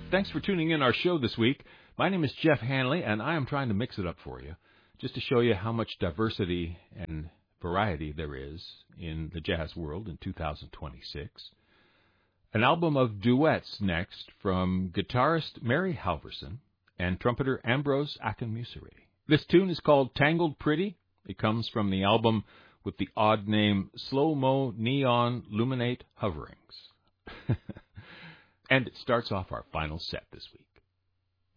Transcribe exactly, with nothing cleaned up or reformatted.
Thanks for tuning in our show this week. My name is Jeff Hanley, and I am trying to mix it up for you, just to show you how much diversity and variety there is in the jazz world in two thousand twenty-six. An album of duets next from guitarist Mary Halverson and trumpeter Ambrose Akinmusire. This tune is called Tangled Pretty. It comes from the album with the odd name Slow Mo Neon Luminate Hoverings. And it starts off our final set this week.